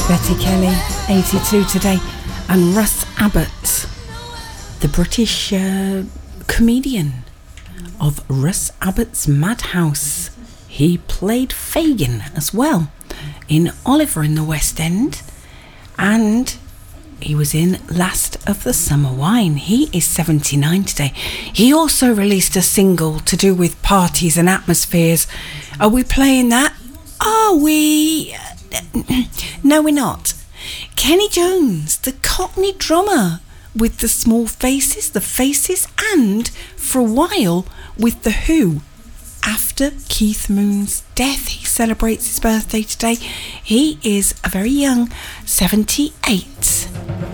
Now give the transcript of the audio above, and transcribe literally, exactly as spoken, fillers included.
Betty Kelly, eighty-two today, and Russ Abbott, the British uh, comedian of Russ Abbott's Madhouse. He played Fagin as well in Oliver in the West End, and he was in Last of the Summer Wine. He is seventy-nine today. He also released a single to do with parties and atmospheres. Are we playing that? Are we? No, we're not. Kenny Jones, the Cockney drummer, with the Small Faces, the Faces, and for a while with The Who. After Keith Moon's death, he celebrates his birthday today. He is a very young seventy-eight.